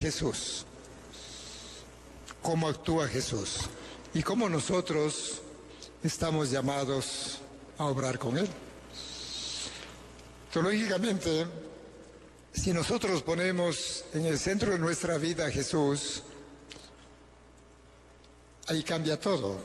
Jesús, cómo actúa Jesús y cómo nosotros estamos llamados a obrar con Él. Teológicamente, si nosotros ponemos en el centro de nuestra vida a Jesús, ahí cambia todo,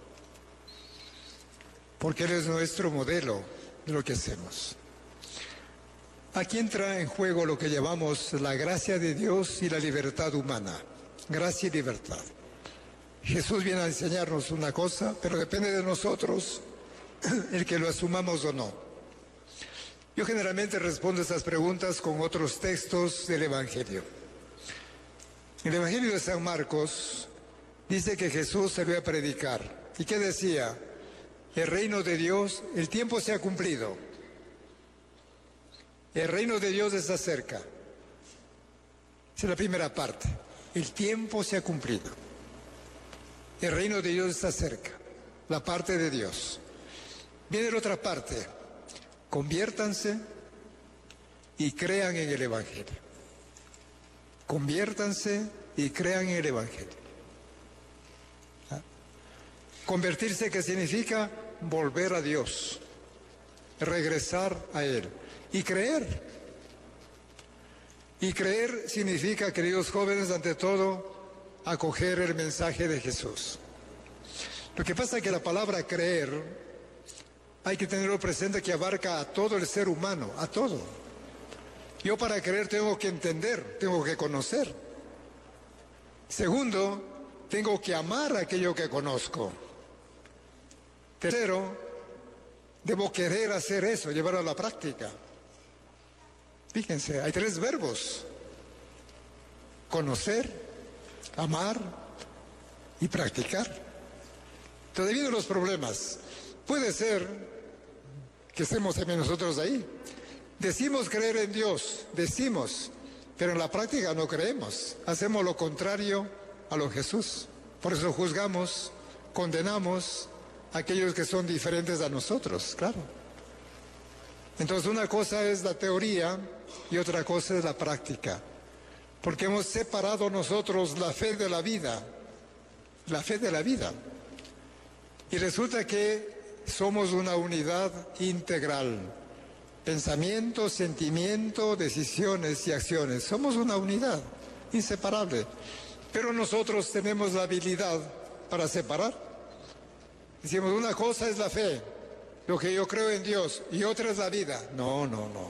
porque Él es nuestro modelo de lo que hacemos. Aquí entra en juego lo que llamamos la gracia de Dios y la libertad humana. Gracia y libertad. Jesús viene a enseñarnos una cosa, pero depende de nosotros el que lo asumamos o no. Yo generalmente respondo estas preguntas con otros textos del Evangelio. El Evangelio de San Marcos dice que Jesús salió a predicar. ¿Y qué decía? El reino de Dios, el tiempo se ha cumplido. El reino de Dios está cerca. Esa es la primera parte. El tiempo se ha cumplido. El reino de Dios está cerca. La parte de Dios. Viene la otra parte. Conviértanse y crean en el Evangelio. Conviértanse y crean en el Evangelio. ¿Ah? Convertirse, ¿qué significa? Volver a Dios. Regresar a Él. Y creer. Y creer significa, queridos jóvenes, ante todo, acoger el mensaje de Jesús. Lo que pasa es que la palabra creer hay que tenerlo presente que abarca a todo el ser humano, a todo. Yo para creer tengo que entender, tengo que conocer. Segundo, tengo que amar aquello que conozco. Tercero, debo querer hacer eso, llevarlo a la práctica. Fíjense, hay 3 verbos: conocer, amar y practicar. Entonces, debido a los problemas, puede ser que estemos también nosotros ahí. Decimos creer en Dios, decimos, pero en la práctica no creemos. Hacemos lo contrario a lo Jesús. Por eso juzgamos, condenamos a aquellos que son diferentes a nosotros, claro. Entonces una cosa es la teoría y otra cosa es la práctica. Porque hemos separado nosotros la fe de la vida. La fe de la vida. Y resulta que somos una unidad integral. Pensamiento, sentimiento, decisiones y acciones. Somos una unidad inseparable. Pero nosotros tenemos la habilidad para separar. Decimos, una cosa es la fe, lo que yo creo en Dios, y otra es la vida. No.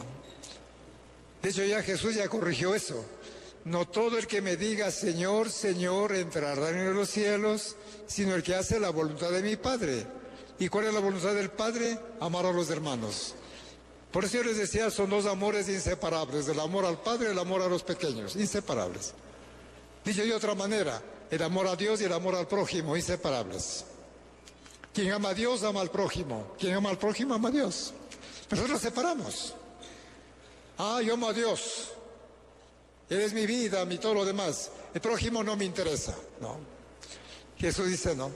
De hecho, ya Jesús ya corrigió eso. No todo el que me diga Señor, Señor, entrará en los cielos, sino el que hace la voluntad de mi Padre. ¿Y cuál es la voluntad del Padre? Amar a los hermanos. Por eso yo les decía, son 2 amores inseparables, el amor al Padre y el amor a los pequeños, inseparables. Dicho de otra manera, el amor a Dios y el amor al prójimo, inseparables. Quien ama a Dios, ama al prójimo. Quien ama al prójimo, ama a Dios. Nosotros los separamos. Yo amo a Dios. Él es mi vida, mi todo lo demás. El prójimo no me interesa. No. Jesús dice no.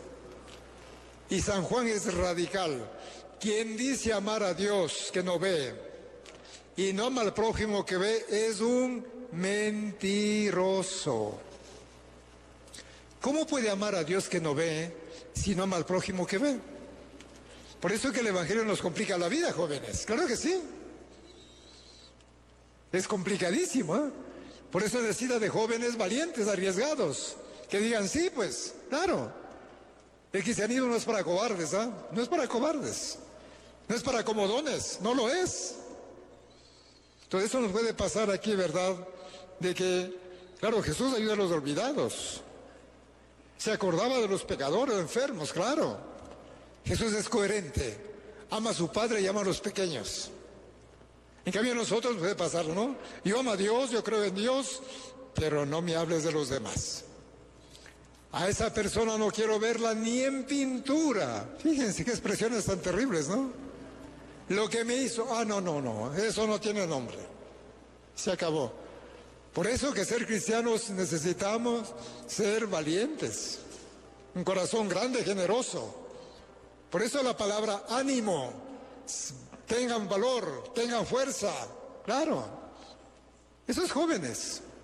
Y San Juan es radical. Quien dice amar a Dios que no ve y no ama al prójimo que ve es un mentiroso. ¿Cómo puede amar a Dios que no ve si no ama al prójimo que ve? Por eso es que el Evangelio nos complica la vida, jóvenes. Claro que sí. Es complicadísimo, ¿eh? Por eso necesita de jóvenes valientes, arriesgados, que digan sí, pues, claro. El cristianismo no es para cobardes, ¿ah? No es para cobardes. No es para comodones, no lo es. Entonces eso nos puede pasar aquí, ¿verdad? De que, claro, Jesús ayuda a los olvidados. Se acordaba de los pecadores, enfermos, claro. Jesús es coherente. Ama a su Padre y ama a los pequeños. En cambio a nosotros nos puede pasar, ¿no? Yo amo a Dios, yo creo en Dios, pero no me hables de los demás. A esa persona no quiero verla ni en pintura. Fíjense qué expresiones tan terribles, ¿no? Lo que me hizo, no, eso no tiene nombre. Se acabó. Por eso que ser cristianos necesitamos ser valientes. Un corazón grande, generoso. Por eso la palabra ánimo. Tengan valor, tengan fuerza. Claro. Esos jóvenes.